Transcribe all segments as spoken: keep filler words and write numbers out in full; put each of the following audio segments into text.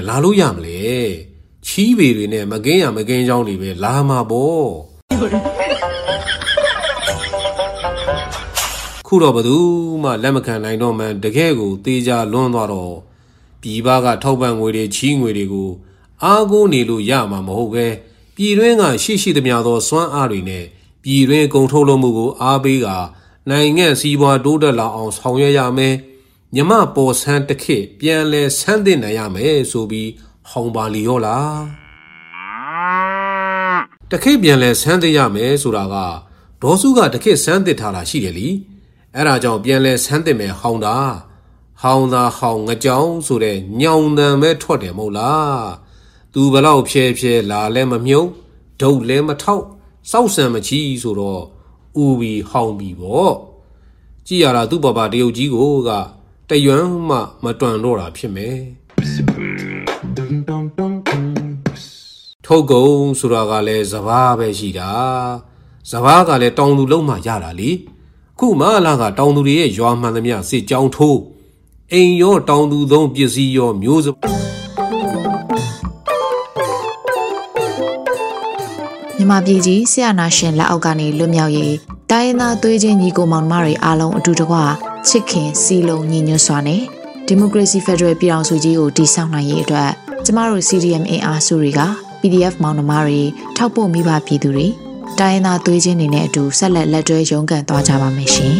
လာလို့ရမလဲချီးပေတွေနဲ့မကင်းရမကင်းကြောင်းတွေပဲလာမှာပေါ့ခုတော့ဘသူမှလက်မခံနိုင်တော့မှတကယ်ကိုတေးကြလွန်းသွားတော့ပြည်ပကထောက်ပံ့ငွေတွေချီးငွေတွေကိုအားကိုးနေလို့ရမှာမဟုတ်ပဲပြည်တွင်းကရှိရှိသမျှသောစွမ်းအားတွေနဲ့ပြည်တွင်းကုန်ထုတ်လုပ်မှုကိုအားပေးကနိုင်ငံစီးပွားတိုးတက်လာအောင်ဆောင်ရွက်ရမယ်မြမပေါ်ဆန်းတစ်ခေတ်ပြန်လဲဆန်းသင့်နိုင်ရမယ်ဆိုပြီးဟောင်းပါလီရောလားတစ်ခေတ်ပြန်လဲဆန်းသင့်ရမယ်ဆိုတာကဒေါ်စုကတစ်ခေတ်ဆန်းသင့်ထားတာရှိတယ်လीအဲ့ဒါကြောင့်ပြန်လဲဆန်းသင့်မယ်ဟောင်းတာဟောင်းတာဟောင်းငကြောင်ဆိုတဲ့ညောင်တန်ပဲထွက်တယ်မဟုတ်လားသူဘလောက်ဖြဲဖြဲလာလဲမမြုံဒုတ်လဲမထောက်စောက်ဆံမချီဆိုတော့ဥပြီးဟောင်းပြီးပေါ့ကြည်ရတာသူ့ပပတရုတ်ကြီးကိုကတရွမ်းမှမတွန်တော့တာဖြစ်မယ်ထုတ်ကုန်ဆိုတာကလည်းစဘာပဲရှိတာစဘာကလည်းတောင်သူလုံးမှရတာလေခုမှလာကတောင်သူတွေရဲ့ရွာမှန်သမျှစစ်ကြောင်းထိုးအိမ်ရောတောင်သူသုံးပစ္စည်းရောမျိုးစုံမြန်မာပြည်ကြီးဆရာနာရှင်လက်အောက်ကနေလွတ်မြောက်ရေးတိုင်းရင်းသားသွေးချင်းညီကိုမောင်နှမတွေအားလုံးအတူတကွချစ်ခင်စီလုံးညီညွတ်စွာနဲ့ဒီမိုကရေစီဖက်ဒရယ်ပြည်ထောင်စုကြီးကိုတည်ဆောက်နိုင်ရေးအတွက်ကျမတို့ စီ ဒီ အမ် အင်အားစုတွေက ပီ ဒီ အက်ဖ် မောင်နှမတွေထောက်ပို့မိဘပြည်သူတွေတိုင်းရင်းသားသွေးချင်းတွေနဲ့အတူဆက်လက်လက်တွဲရုန်းကန်သွားကြပါမယ်ရှင်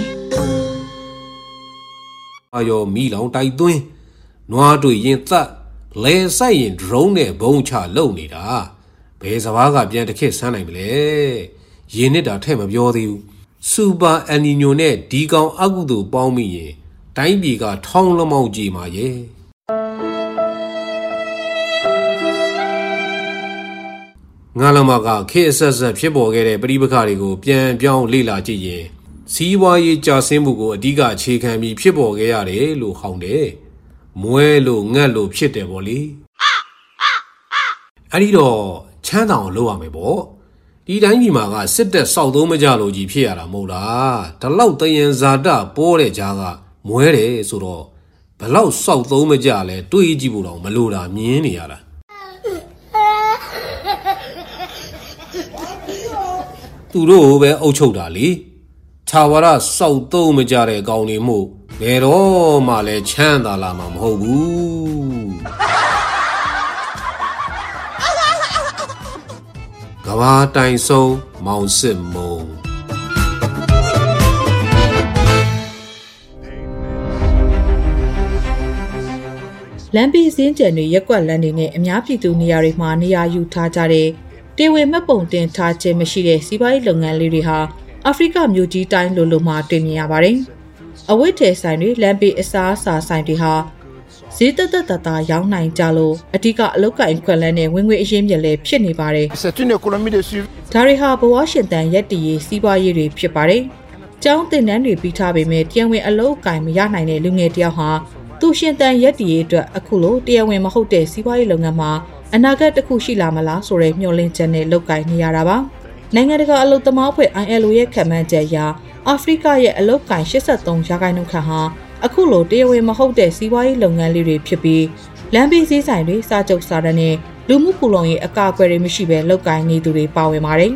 ။အာယောမီလောင်တိုက်သွင်းနွားတွေရင်သက်လဲဆိုင်ရင် drone နဲ့ဘုံချလုံနေတာဘယ်စဘာကပြန်တစ်ခေတ်ဆန်းနိုင်မလဲ။ရင်းနဲ့တာထဲ့မပြောသေးဘူး။စူပါအယ်နီညိုနဲ့ဒီကောင်အကုသို့ပေါင်းမိရင်တိုင်းပြည်ကထောင်းလမောက်ကြီးမှာရဲ့။ငါလမကခေအဆက်ဆက်ဖြစ်ပေါ်ခဲ့တဲ့ပဋိပက္ခတွေကိုပြန်ပြောင်းလေ့လာကြည့်ရင်စီးပွားရေးကြာဆင်းမှုကိုအဓိကအခြေခံပြီးဖြစ်ပေါ်ခဲ့ရတယ်လို့ဟောင်းတယ်။မွဲလို့ငတ်လို့ဖြစ်တယ်ပေါ့လေ။အဲ့ဒီတော့ချမ်းသာအောင်လုပ်ရမယ်ပေါ့။ဒီတိုင်းပြည်မှာကစစ်တပ်စောက်သုံးမကြလို့ကြီးဖြစ်ရတာမဟုတ်လား။ဒီလောက်တယံဇာတပေါ်တဲ့ကြားကမွဲတယ်ဆိုတော့ဘလောက်စောက်သုံးမကြလဲတွေးကြည့်ဖို့တော့မလိုတာမြင်နေရတာ။သူတို့ပဲအုပ်ချုပ်တာလေခြာဝရစောက်သုံးမကြတဲ့ကောင်တွေမှုဘယ်တော့မှလည်းချမ်းသာလာမှာမဟုတ်ဘူးကဘာတိုင်ဆုံးမောင်စစ်မုံလမ်းပြီးစင်းကြံတွေရက်ကွက်လမ်းတွေနဲ့အများပြည်သူနေရာတွေမှာနေရာယူထားကြတဲ့တေဝေမှတ်ပုံတင်ထားခြင်းမရှိတဲ့စီးပွားရေးလုပ်ငန်းလေးတွေဟာအာဖရိကမြို့ကြီးတိုင်းလိုလိုမှာတွေ့မြင်ရပါတယ်။အဝတ်ထည်ဆိုင်တွေလမ်းပြီးအစားအစာဆိုင်တွေဟာဈေးသက်သက်သာသာရောင်းနိုင်ကြလို့အဓိကအလုပ်ကိုင်ခွင့်လန်းနဲ့ဝင်ငွေအရင်းမြစ်လည်းဖြစ်နေပါတယ်။ဒါတွေဟာဘဝရှင်သန်ရက်တည်ရေးစီးပွားရေးတွေဖြစ်ပါတယ်။ကျောင်းသင်တန်းတွေပြီးထားပေမဲ့တရားဝင်အလုပ်ကိုင်မရနိုင်တဲ့လူငယ်တယောက်ဟာသူရှင်သန်ရက်တည်ရေးအတွက်အခုလိုတရားဝင်မဟုတ်တဲ့စီးပွားရေးလုပ်ငန်းမှာအနာဂတ်တစ်ခုရှိလာမလားဆိုတဲ့မျှော်လင့်ချက်နဲ့လုပ်ကိုင်နေရတာပါနိုင်ငံတကာအလုပ်သမားအဖွဲ့ အိုင် အယ်လ် အို ရဲ့ခန့်မှန်းချက်အရအာဖရိကရဲ့အလုပ်ကိုင်eighty-threeရာခိုင်နှုန်းခန့်ဟာအခုလိုတရားဝင်မဟုတ်တဲ့စီးပွားရေးလုပ်ငန်းလေးတွေဖြစ်ပြီးလမ်းဘေးဈေးဆိုင်တွေစားချုပ်စားတန်းနဲ့လူမှုပူလုံရေးအကာအကွယ်တွေမရှိဘဲလုပ်ကိုင်နေသူတွေပါဝင်ပါတယ်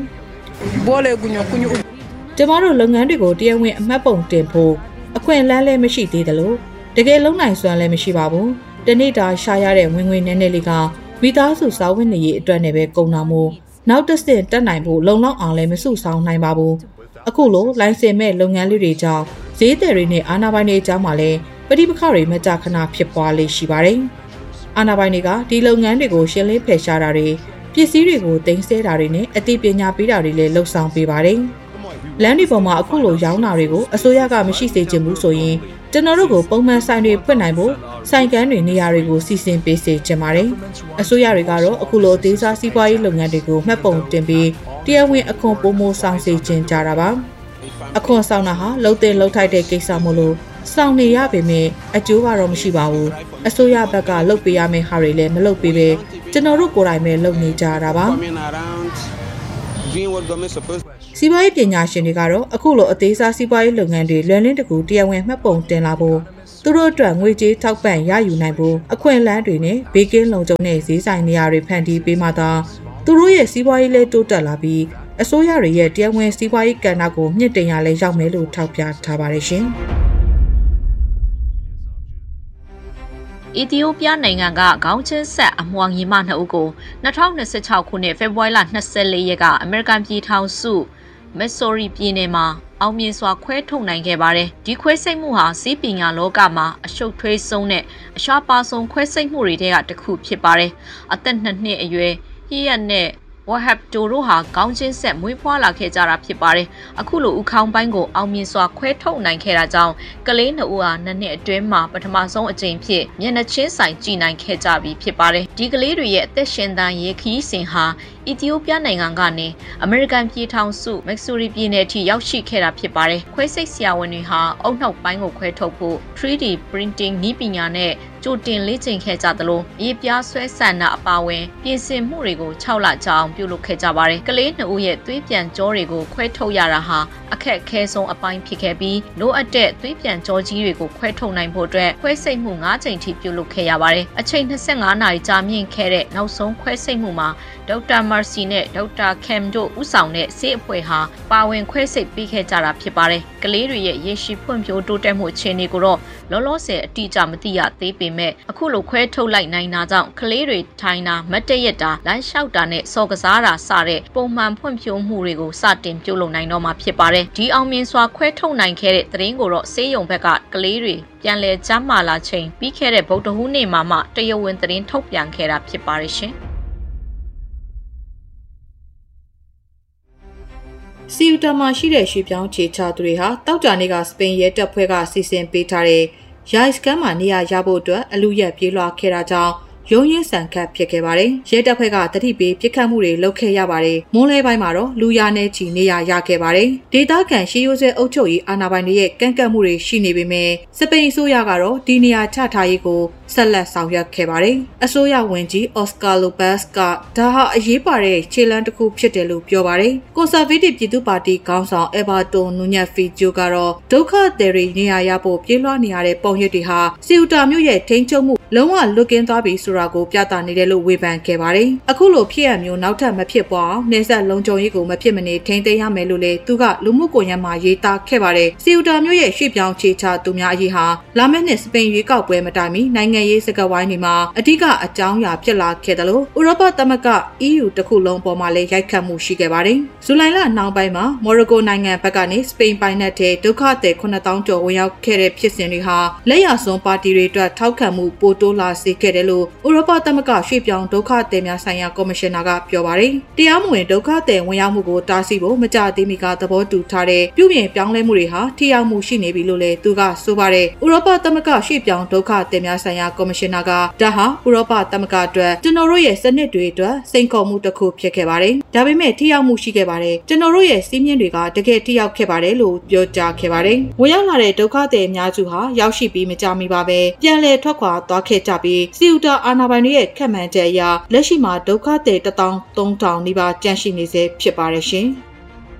ကျမတို့လုပ်ငန်းတွေကိုတရားဝင်အမှတ်ပုံတင်ဖို့အခွင့်အလမ်းလည်းမရှိသေးသလိုတကယ်လုံးနိုင်စွမ်းလည်းမရှိပါဘူးတနေ့တာရှာရတဲ့ဝင်ငွေနည်းနည်းလေးကမိသားစုစားဝတ်နေရေးအတွက်နဲ့ပဲကုန်တာမို့နောက်တစ်ဆင့်တက်နိုင်ဖို့လုံလောက်အောင်လည်းမစုဆောင်နိုင်ပါဘူးအခုလိုလိုင်စင်မဲ့လုပ်ငန်းလေးတွေကြောင့်ဈေးသည်တွေနဲ့အာဏာပိုင်တွေအကြားမှာလည်းပဋိပက္ခတွေမကြာခဏဖြစ်ပွားလေးရှိပါတယ်အာဏာပိုင်တွေကဒီလုပ်ငန်းတွေကိုရှင်းလင်းဖယ်ရှားတာတွေပစ္စည်းတွေကိုတင်ဆဲတာတွေနဲ့အသိပညာပေးတာတွေလည်းလှုပ်ဆောင်ပေးပါတယ်လမ်းဒီပေါ်မှာအခုလိုရောင်းတာတွေကိုအစိုးရကမရှိစေချင်ဘူးဆိုရင်ကျွန်တော်တို့ကိုပုံမှန်ဆိုင်တွေဖွင့်နိုင်ဖို့ဆိုင်ကန်းတွေနေရာတွေကိုစီစဉ်ပေးစေချင်ပါတယ်။အစိုးရတွေကတော့အခုလိုအသေးစားစီးပွားရေးလုပ်ငန်းတွေကိုမှတ်ပုံတင်ပြီးတရားဝင်အခွန်ပိုမိုဆောင်စေချင်ကြတာပါ။အခွန်ဆောင်တာဟာလုံတဲ့လုံထိုက်တဲ့ကိစ္စမို့လို့ဆောင်နေရပေမဲ့အကျိုးကတော့မရှိပါဘူး။အစိုးရဘက်ကလုပ်ပေးရမယ့်ဟာတွေလည်းမလုပ်ပေးပဲကျွန်တော်တို့ကိုယ်တိုင်ပဲလုပ်နေကြတာပါ။စီးပွားရေးပညာရှင်တွေကတော့အခုလိုအသေးစားစီးပွားရေးလုပ်ငန်းတွေလွယ်လင်းတကူတရားဝင်မှတ်ပုံတင်လာဖို့သူတို့အတွက်ငွေကြေးထောက်ပံ့ရယူနိုင်ဖို့အခွင့်အလမ်းတွေနဲ့ဘေးကင်းလုံခြုံတဲ့ဈေးဆိုင်နေရာတွေဖန်တီးပေးမှသာသူတို့ရဲ့စီးပွားရေးလေးတိုးတက်လာပြီးအစိုးရတွေရဲ့တရားဝင်စီးပွားရေးကဏ္ဍကိုမြင့်တင်ရလဲရောက်မယ်လို့ထောက်ပြထားပါတယ်ရှင်။အီသီယိုးပီးယားနိုင်ငံကခေါင်းချင်းဆက်အမွှာညီမနှစ်ဦးကို၂၀၂၆ခုနှစ်ဖေဖော်ဝါရီလ၂၄ရက်ကအမေရိကန်ပြည်ထောင်စုမက်ဆိုရီပြည်နယ်မှာအောင်မြင်စွာခွဲထုတ်နိုင်ခဲ့ပါတယ်။ဒီခွဲစိတ်မှုဟာစီးပညာလောကမှာအရှုပ်ထွေးဆုံးနဲ့အရှားပါဆုံးခွဲစိတ်မှုတွေထဲကတစ်ခုဖြစ်ပါတယ်။အသက်နှစ်နှစ်အရွယ်ဟီယတ်နဲ့ဝဟပ်တိုတို့ဟာခေါင်းချင်းဆက်မွေးဖွားလာခဲ့ကြတာဖြစ်ပါတယ်။အခုလိုဥခေါင်းပိုင်းကိုအောင်မြင်စွာခွဲထုတ်နိုင်ခဲ့တာကြောင့်ကလေးနှစ်ဦးဟာနှစ်နှစ်အတွင်းမှာပထမဆုံးအကြိမ်ဖြစ်မျက်နှာချင်းဆိုင်ကြည်နိုင်ခဲ့ကြပြီဖြစ်ပါတယ်။ဒီကလေးတွေရဲ့အသက်ရှင်သန်ရေးခရီးစဉ်ဟာအီသီယိုးပီးယားနိုင်ငံကနေအမေရိကန်ပြည်ထောင်စုမက်ဆိုရီပြည်နယ်ထိရောက်ရှိခဲ့တာဖြစ်ပါတယ်။ခွဲစိတ်ဆရာဝန်တွေဟာအုတ်နှောက်ပိုင်းကိုခွဲထုတ်ဖို့ three D printing နည်းပညာနဲ့ကြိုတင်လေ့ကျင့်ခဲ့ကြသလိုအေးပြားဆွဲဆန်တာအပါအဝင်ပြင်ဆင်မှုတွေကို၆လကြာအောင်ပြုလုပ်ခဲ့ကြပါတယ်။ကလေးနှစ်ဦးရဲ့သွေးပြန်ကြောတွေကိုခွဲထုတ်ရတာဟာအခက်အခဲဆုံးအပိုင်းဖြစ်ခဲ့ပြီးလိုအပ်တဲ့သွေးပြန်ကြောကြီးတွေကိုခွဲထုတ်နိုင်ဖို့အတွက်ခွဲစိတ်မှု၅ချိန်ထိပြုလုပ်ခဲ့ရပါတယ်။အချိန်၂၅နာရီကြာမြင့်ခဲ့တဲ့နောက်ဆုံးခွဲစိတ်မှုမှာဒေါက်တာမာစီနဲ့ဒေါက်တာကမ်တို့ဦးဆောင်တဲ့ဆေးအဖွဲ့ဟာပါဝင်ခွဲစိတ်ပေးခဲ့ကြတာဖြစ်ပါတယ်။ကလေးတွေရဲ့ရေရှည်ဖွံ့ဖြိုးတိုးတက်မှုအခြေအနေကိုတော့လောလောဆယ်အတိအကျမသိရသေးပေမဲ့အခုလိုခွဲထုတ်လိုက်နိုင်တာကြောင့်ကလေးတွေထိုင်တာမတ်တရက်တာလမ်းလျှောက်တာနဲ့စော်ကစားတာစတဲ့ပုံမှန်ဖွံ့ဖြိုးမှုတွေကိုစတင်ပြုလုပ်နိုင်တော့မှာဖြစ်ပါတယ်။ဒီအောင်မြင်စွာခွဲထုတ်နိုင်ခဲ့တဲ့သတင်းကိုတော့ဆေးရုံဘက်ကကလေးတွေပြန်လည်ကျန်းမာလာချိန်ပြီးခဲ့တဲ့ဗုဒ္ဓဟူးနေ့မှာမှတရားဝင်သတင်းထုတ်ပြန်ခဲ့တာဖြစ်ပါတယ်ရှင်။စီယူတာမှာရှိတဲ့ရွှေပြောင်းခြေချသူတွေဟာတောက်ကြနေ့ကစပိန်ရဲတပ်ဖွဲ့ကစီစဉ်ပေးထားတဲ့ရိုက်စကန်မှာနေရာရဖို့အတွက်အလူရက်ပြေးလွှာခဲ့တာကြောင့်ရုံးရင်းဆန်ခတ်ဖြစ်ခဲ့ပါတယ်။ရဲတပ်ဖွဲ့ကတတိပေးပြစ်ခတ်မှုတွေလုပ်ခဲ့ရပါတယ်။မွန်းလဲပိုင်းမှာတော့လူရနဲ့ချီနေရာရခဲ့ပါတယ်။ဒေသခံရှေးရိုးဆွဲအုပ်ချုပ်ရေးအာဏာပိုင်တွေရဲ့ကန့်ကန့်မှုတွေရှိနေပေမဲ့စပိန်အစိုးရကတော့ဒီနေရာချထားရေးကိုဆက်လက်ဆောင်ရွက်ခဲ့ပါတယ်။အစိုးရဝန်ကြီးအော်စကာလိုဘတ်ကဒါဟာအရေးပါတဲ့ခြေလှမ်းတစ်ခုဖြစ်တယ်လို့ပြောပါတယ်။ကွန်ဆာဗေးတစ်ပြည်သူ့ပါတီခေါင်းဆောင်အီဗာတိုနူညက်ဖီဂျိုကတော့ဒုက္ခသည်တွေနေရာရဖို့ပြေးလွှားနေရတဲ့ပုံရိပ်တွေဟာစီယူတာမြို့ရဲ့ထိန်းချုပ်မှုလုံးဝလွတ်ကင်းသွားပြီဆိုတာကိုပြသနေတယ်လို့ဝေဖန်ခဲ့ပါတယ်။အခုလိုဖြစ်ရမျိုးနောက်ထပ်မဖြစ်ပွားအောင်နေဆက်လုံခြုံရေးကိုမဖြစ်မနေထိန်းသိမ်းရမယ်လို့လည်းသူကလူမှုကွန်ရက်မှာရေးသားခဲ့ပါတယ်။စီယူတာမြို့ရဲ့ရွှေ့ပြောင်းခြေချသူများအရေးဟာလာမယ့်နှစ်စပိန်ရွေးကောက်ပွဲမတိုင်မီနိုင်ငံရေးစကားဝိုင်းတွေမှာအဓိကအကြောင်းအရာဖြစ်လာခဲ့တယ်လို့ဥရောပသမဂ္ဂ အီးယူ တစ်ခုလုံးပေါ်မှာလည်းရိုက်ခတ်မှုရှိခဲ့ပါတယ်။ဇူလိုင်လနောက်ပိုင်းမှာမော်ရိုကိုနိုင်ငံဘက်ကနေစပိန်ပိုင်နက်ထဲဒုက္ခသည်ခုနှစ်သောင်းကျော်ဝင်ရောက်ခဲ့တဲ့ဖြစ်စဉ်တွေဟာလက်ရစွန်းပါတီတွေအတွက်ထောက်ခံမှုပိုတိုးလာစေခဲ့တယ်လို့ဥရောပသမဂ္ဂရွှေ့ပြောင်းဒုက္ခသည်များဆိုင်ရာကော်မရှင်နာကပြောပါတယ်။တရားမဝင်ဒုက္ခသည်ဝင်ရောက်မှုကိုတားဆီးဖို့မကြသေးမီကသဘောတူထားတဲ့ပြုပြင်ပြောင်းလဲမှုတွေဟာထိရောက်မှုရှိနေပြီလို့လည်းသူကဆိုပါတယ်။ဥရောပသမဂ္ဂရွှေ့ပြောင်းဒုက္ခသည်များဆိုင်ရာကော်မရှင်နာကဒါဟာဥရောပသမဂ္ဂအတွက်ကျွန်တော်တို့ရဲ့စနစ်တွေအတွက်စိန်ခေါ်မှုတစ်ခုဖြစ်ခဲ့ပါတယ်။ဒါပေမဲ့ထိရောက်မှုရှိခဲ့ပါတယ်။ကျွန်တော်တို့ရဲ့စီးမြင့်တွေကတကယ်ထိရောက်ခဲ့ပါတယ်လို့ပြောကြားခဲ့ပါတယ်။ဝင်ရောက်လာတဲ့ဒုက္ခသည်အများစုဟာရောက်ရှိပြီးမကြမီပါပဲပြန်လည်ထွက်ခွာသွားခဲ့ကြပြီးစီယူတာအာဏာပိုင်တွေရဲ့ခန့်မှန်းချက်အရလက်ရှိမှာဒုက္ခသည်တစ်သောင်းသုံးထောင်နီးပါးကျန်ရှိနေစေဖြစ်ပါတယ်ရှင်။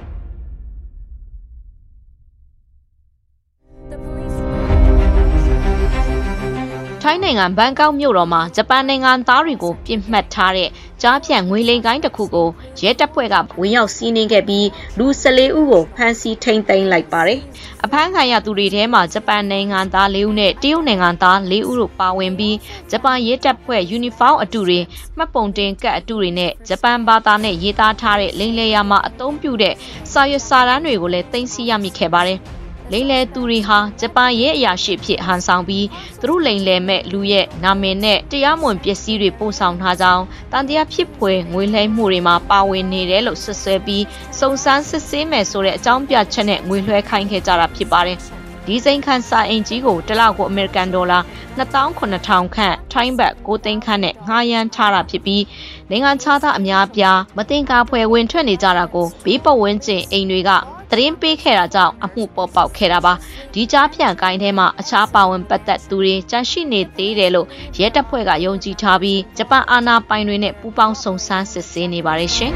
ထိုင်းနိုင်ငံဘန်ကောက်မြို့တော်မှာဂျပန်နိုင်ငံသားတွေကိုပြစ်မှတ်ထားတဲ့ကြားဖြတ်ငွေလိမ်ကိုင်းတစ်ခုကိုရဲတပ်ဖွဲ့ကဝင်ရောက်စီးနင်းခဲ့ပြီးလူ၁၄ဦးကိုဖမ်းဆီးထိန်းသိမ်းလိုက်ပါတယ်။အဖမ်းခံရသူတွေထဲမှာဂျပန်နိုင်ငံသား၄ဦးနဲ့တရုတ်နိုင်ငံသား၄ဦးတို့ပါဝင်ပြီးဂျပန်ရဲတပ်ဖွဲ့ယူနီဖောင်းအတူတွေမှတ်ပုံတင်ကတ်အတူတွေနဲ့ဂျပန်ဘာသာနဲ့ရေးသားထားတဲ့လိမ်လည်ရာမှာအသုံးပြုတဲ့စာရွက်စာတမ်းတွေကိုလည်းသိမ်းဆည်းရမိခဲ့ပါတယ်။လိမ်လည်သူတွေဟာဂျပန်ရဲ့အရာရှိဖြစ်ဟန်ဆောင်ပြီးသူတို့လိမ်လည်မဲ့လူရဲ့နာမည်နဲ့တရားမဝင်ပစ္စည်းတွေပို့ဆောင်ထားကြောင်းတန်တရားဖြစ်ဖွယ်ငွေလှဲမှုတွေမှာပါဝင်နေတယ်လို့ဆွဆွဲပြီးစုံစမ်းစစ်ဆေးမယ်ဆိုတဲ့အကြောင်းပြချက်နဲ့ငွေလွှဲခိုင်းခဲ့ကြတာဖြစ်ပါတယ်။ဒီစိန်ခန့်စာအင်ကြီးကိုတစ်လောက်ကိုအမေရိကန်ဒေါ်လာနှစ်သောင်းခုနှစ်ထောင်ခန့်ထိုင်းဘတ်ကိုသိန်းခန့်နဲ့ငှားရမ်းထားတာဖြစ်ပြီးနိုင်ငံခြားသားအများပြားမတင်ကားဖွယ်ဝင်ထွက်နေကြတာကိုဘေးပတ်ဝန်းကျင်အိမ်တွေကသတင်းပေးခဲ့တာကြောင့်အမှုပေါ်ပေါက်ခဲ့တာပါဒီကြားဖြန့်ကိုင်းထဲမှာအခြားပါဝင်ပတ်သက်သူတွေကြန့်ရှိနေသေးတယ်လို့ရဲတပ်ဖွဲ့ကယုံကြည်ထားပြီးဂျပန်အာဏာပိုင်တွေနဲ့ပူးပေါင်းစုံစမ်းစစ်ဆေးနေပါတယ်ရှင်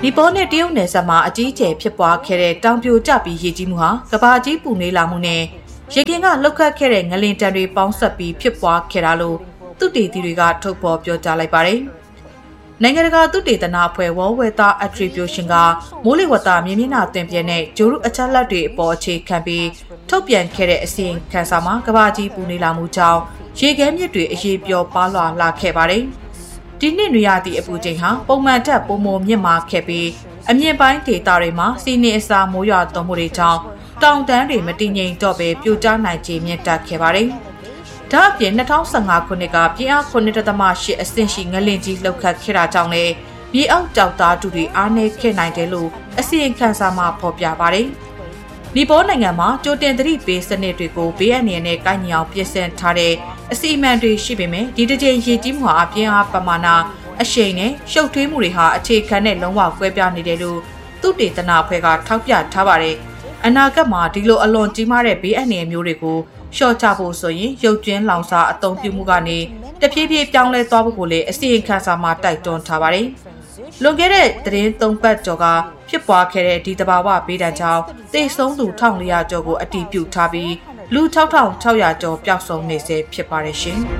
နီပေါနဲ့တရုတ်နယ်စပ်မှာအကြီးအကျယ်ဖြစ်ပွားခဲ့တဲ့တောင်ပြိုကျပြီးရေကြီးမှုဟာကမ္ဘာကြီးပူနွေးလာမှုနဲ့ရေကင်ကလှုပ်ခတ်ခဲ့တဲ့ငလင်တံတွေပေါင်းဆက်ပြီးဖြစ်ပွားခဲ့တာလို့သုတေသီတွေကထုတ်ဖော်ပြောကြားလိုက်ပါတယ်။နိုင်ငံတကာသုတေသနအဖွဲ့ World Weather Attribution ကမိုးလေဝသမြေမျက်နှာသင်ပြတဲ့ဂျိုရုအချက်လက်တွေအပေါ်အခြေခံပြီးထုတ်ပြန်ခဲ့တဲ့အစီရင်ခံစာမှာကမ္ဘာကြီးပူနွေးလာမှုကြောင့်ရေခဲမြစ်တွေအရေးပြောပါလွှာလာခဲ့ပါတယ်။ဒီနှစ်နွေရာသီအပူချိန်ဟာပုံမှန်ထက်ပိုမိုမြင့်မာခဲ့ပြီးအမြင့်ပိုင်းဒေသတွေမှာစီးနေအစာမိုးရွာသွန်းမှုတွေကြောင့်တောင်တန်းတွေမတည်ငြိမ်တော့ပဲပြိုကျနိုင်ခြေမြင့်တက်ခဲ့ပါတယ်။ဒါ့အပြင်၂၀၁၅ခုနှစ်ကပြင်းအား ခုနှစ်ဒသမ ရှစ် အဆင့်ရှိငလင်ကြီးလှုပ်ခတ်ခဲ့တာကြောင့်လည်းမြေအောက်ကျောက်သားတူတွေအားနည်းခဲ့နိုင်တယ်လို့အစီရင်ခံစာမှာဖော်ပြပါတယ်။နီပေါနိုင်ငံမှာကြိုတင်သတိပေးစနစ်တွေကိုဘေးအန္တရာယ်နဲ့ကိုက်ညီအောင်ပြင်ဆင်ထားတဲ့အစီအမံတွေရှိပေမဲ့ဒီတစ်ချိန်ရေကြီးမှုဟာအပြင်းအားပမာဏအရှိန်နဲ့ရှုပ်ထွေးမှုတွေဟာအခြေခံနဲ့လုံးဝကွဲပြားနေတယ်လို့သုတေသနအဖွဲ့ကထောက်ပြထားပါတယ်။အနာဂတ်မှာဒီလိုအလွန်ကြီးမားတဲ့ဘေးအန္တရာယ်မျိုးတွေကိုလျှော့ချဖို့ဆိုရင်ရုပ်ကျွင်းလောင်စာအသုံးပြုမှုကနေတဖြည်းဖြည်းပြောင်းလဲသွားဖို့ကိုလည်းအစီရင်ခံစာမှာတိုက်တွန်းထားပါတယ်။လွန်ခဲ့တဲ့သတင်းသုံးပတ်ကျော်ကဖြစ်ပွားခဲ့တဲ့ဒီတဘာဝဘေးဒဏ်ကြောင့်သေဆုံးသူ၁၄၀၀ကျော်ကိုအတည်ပြုထားပြီးလူ၆ထောင်၆ရာကျော်ပျောက်ဆုံးနေဆဲဖြစ်ပါတယ်ရှင်။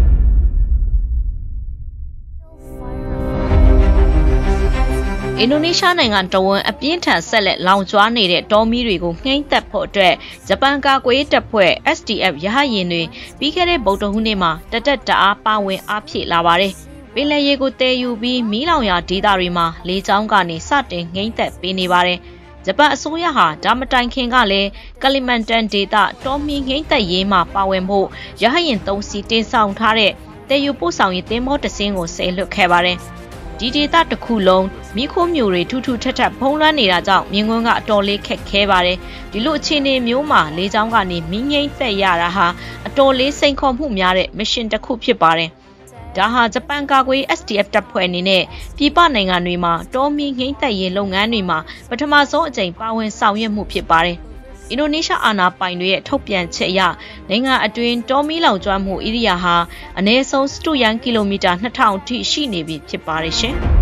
အင်ဒိုနီးရှားနိုင်ငံတဝန်းအပြင်းထန်ဆက်လက်လောင်ကျွမ်းနေတဲ့တောမီးတွေကိုနှိမ့်သက်ဖို့အတွက်ဂျပန်ကာကွယ်ရေးတပ်ဖွဲ့ S D F ရဟတ်ယာဉ်တွေပြီးခဲ့တဲ့ဗုဒ္ဓဟူးနေ့မှာတတက်တအားပါဝင်အားဖြည့်လာပါတယ်။ပင်လယ်ရေကိုတည်ယူပြီးမီးလောင်ရာဒေသတွေမှာလေကြောင်းကနေစတင်နှိမ့်သက်ပေးနေပါတယ်။ဂျပန်အစိုးရဟာဒါမတိုင်ခင်ကလည်းကလီမန်တန်ဒေသတောမီးနှိမ့်သက်ရေးမှာပါဝင်ဖို့ရဟတ်ယာဉ်သုံးစီးတင်ဆောင်ထားတဲ့တည်ယူပို့ဆောင်ရေးသင်္ဘောတစ်စင်းကိုဆယ်လွတ်ခဲ့ပါတယ်။ဒီဒေသတစ်ခုလုံးမိခိုးမျိုးတွေထူးထူးထက်ထက်ဖုံးလွှမ်းနေတာကြောင့်မြင်းကွန်းကအတော်လေးခက်ခဲပါတယ်ဒီလိုအခြေအနေမျိုးမှာလေကြောင်းကနေမီးငိမ့်သက်ရတာဟာအတော်လေးစိန်ခေါ်မှုများတဲ့မစ်ရှင်တစ်ခုဖြစ်ပါတယ်ဒါဟာဂျပန်ကာကွယ် S D F တပ်ဖွဲ့အနေနဲ့ပြည်ပနိုင်ငံတွေမှာတောမီးငိမ့်သက်ရေးလုပ်ငန်းတွေမှာပထမဆုံးအကြိမ်ပါဝင်ဆောင်ရွက်မှုဖြစ်ပါတယ်အင်ဒိုနီးရှားအာဏာပိုင်တွေရဲ့ထုတ်ပြန်ချက်အရနိုင်ငံအတွင်းတောမီးလောင်ကျွမ်းမှုဧရိယာဟာအနည်းဆုံးစတုရန်ကီလိုမီတာ၂ထောင်ထိရှိနေပြီဖြစ်ပါတယ်ရှင်။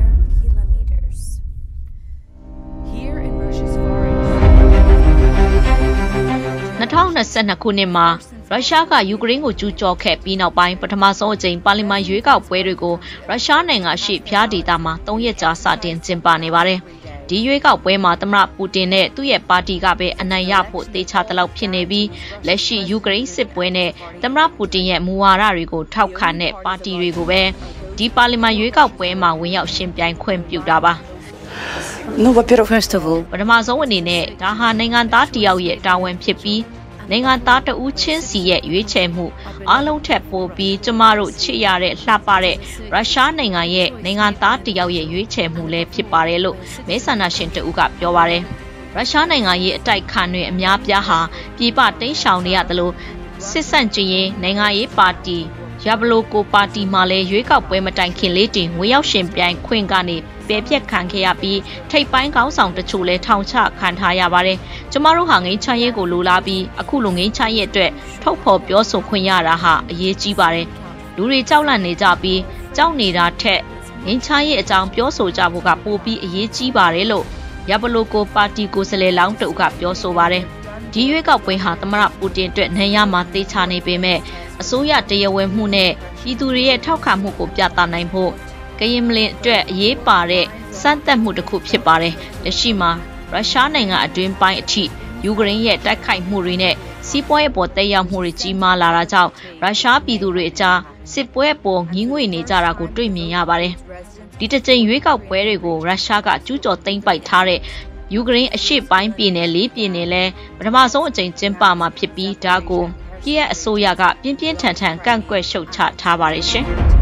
၂၀၂၂ခုနှစ်မှာရုရှားကယူကရိန်းကိုကျူးကျော်ခဲ့ပြီးနောက်ပိုင်းပထမဆုံးအကြိမ်ပါလီမန်ရွေးကောက်ပွဲတွေကိုရုရှားနိုင်ငံရှိဖျားဒေသမှာ၃ရက်ကြာစတင်ကျင်းပနေပါတယ်။ဒီရွေးကောက်ပွဲမှာသမ္မတပူတင်နဲ့သူ့ရဲ့ပါတီကပဲအနိုင်ရဖို့သေချာသလောက်ဖြစ်နေပြီးလက်ရှိယူကရိန်းစစ်ပွဲနဲ့သမ္မတပူတင်ရဲ့မူဝါဒတွေကိုထောက်ခံတဲ့ပါတီတွေကိုပဲဒီပါလီမန်ရွေးကောက်ပွဲမှာဝင်ရောက်ရှင်ပြိုင်ခွင့်ပြုတာပါ။ No, во-первых, first of all ပထမဆုံးအနေနဲ့ဒါဟာနိုင်ငံသားတယောက်ရဲ့တာဝန်ဖြစ်ပြီးနိုင်ငံသားတဦးချင်းစီရဲ့ရွေးချယ်မှုအားလုံးထက်ပိုပြီးကျမတို့ချစ်ရတဲ့လှပတဲ့ရုရှားနိုင်ငံရဲ့နိုင်ငံသားတယောက်ရဲ့ရွေးချယ်မှုလည်းဖြစ်ပါတယ်လို့မဲဆန္ဒရှင်တဦးကပြောပါတယ်။ရုရှားနိုင်ငံရဲ့အတိုက်ခံတွေအများပြားဟာပြည်ပတိမ်းရှောင်နေရသလိုစစ်ဆန့်ကျင်ရေးနိုင်ငံရေးပါတီရဘလိုကိုပါတီမှလည်းရွေးကောက်ပွဲမတိုင်ခင်လေးတင်ဝင်ရောက်ရှင်ပြိုင်ခွင့်ကနေပယ်ပြက်ခံခဲ့ရပြီးထိပ်ပိုင်းခေါင်းဆောင်တချို့လည်းထောင်ချခံထားရပါတယ်။ကျမတို့ဟာငိမ့်ချရဲကိုလိုလားပြီးအခုလိုငိမ့်ချရဲအတွက်ထုတ်ဖော်ပြောဆိုခွင့်ရတာဟာအရေးကြီးပါတယ်။လူတွေကြောက်လန့်နေကြပြီးကြောက်နေတာထက်ငိမ့်ချရဲအကြောင်းပြောဆိုကြဖို့ကပိုပြီးအရေးကြီးပါတယ်လို့ရဘလိုကိုပါတီကိုယ်စားလှယ်လောင်းတအုပ်ကပြောဆိုပါတယ်။ဒီရွေးကောက်ပွဲဟာသမ္မတပူတင်အတွက်နိုင်ရမှာသေချာနေပေမဲ့အစိုးရတရားဝင်မှုနဲ့ပြည်သူတွေရဲ့ထောက်ခံမှုကိုပြသနိုင်ဖို့ကရင်မလင်အတွက်အရေးပါတဲ့စမ်းသပ်မှုတစ်ခုဖြစ်ပါတယ်။လက်ရှိမှာရုရှားနိုင်ငံအတွင်းပိုင်းအထိယူကရိန်းရဲ့တိုက်ခိုက်မှုတွေနဲ့စီးပွားရေးပေါ်သက်ရောက်မှုတွေကြီးမားလာတာကြောင့်ရုရှားပြည်သူတွေအကြားစစ်ပွဲပေါ်ငြင်းငွေနေကြတာကိုတွေ့မြင်ရပါတယ်။ဒီတစ်ကြိမ်ရွေးကောက်ပွဲတွေကိုရုရှားကကျူးကျော်သိမ်းပိုက်ထားတဲ့ယူကရိန်းအရှေ့ပိုင်းပြည်နယ်လေးပြည်နယ်လဲပထမဆုံးအကြိမ်ကျင်းပမှာဖြစ်ပြီးဒါကိုကီယက်အစိုးရကပြင်းပြင်းထန်ထန်ကန့်ကွက်ရှုတ်ချထားပါတယ်ရှင်။